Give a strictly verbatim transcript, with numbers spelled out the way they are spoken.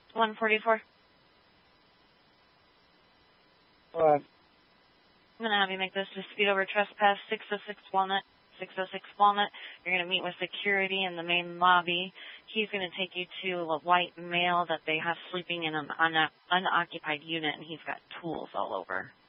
one forty-four. What? I'm going to have you make this dispute over trespass, six oh six Walnut. six oh six Walnut. You're going to meet with security in the main lobby. He's going to take you to a white male that they have sleeping in an un- unoccupied unit, and he's got tools all over.